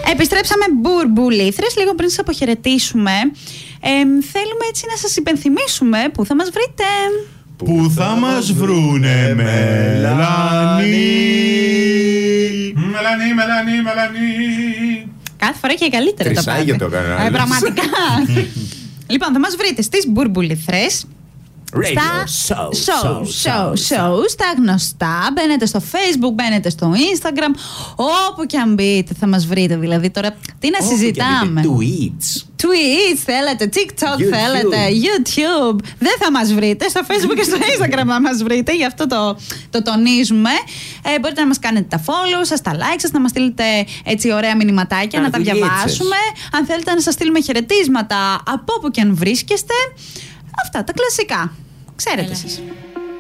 Επιστρέψαμε μπουρμπουλήθρες. Λίγο πριν σας αποχαιρετήσουμε, θέλουμε έτσι να σας υπενθυμίσουμε που θα μας βρείτε. Πού θα μας βρουνε, Μελάνη? Μελάνη. Κάθε φορά και καλύτερα τα Τρισάγιο το κανάλι. Πραγματικά. Λοιπόν, θα μας βρείτε στις μπουρμπουλήθρες, στα show, στα γνωστά. Μπαίνετε στο Facebook, μπαίνετε στο Instagram. Όπου και αν μπείτε θα μας βρείτε. Δηλαδή τώρα τι να συζητάμε. Tweets θέλετε, TikTok θέλετε, YouTube. Δεν θα μας βρείτε. Στο Facebook και στο Instagram θα μας βρείτε. Γι' αυτό το τονίζουμε. Μπορείτε να μας κάνετε τα follow σας, τα like σας, να μας στείλετε έτσι ωραία μηνυματάκια, να τα διαβάσουμε. Αν θέλετε να σας στείλουμε χαιρετίσματα από όπου και αν βρίσκεστε. Αυτά τα κλασικά. Ξέρετε εσείς.